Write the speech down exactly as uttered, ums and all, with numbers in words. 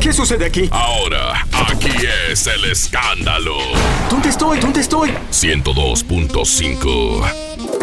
¿Qué sucede aquí? Ahora, aquí es el escándalo. ¿Dónde estoy? ¿Dónde estoy? ciento dos punto cinco.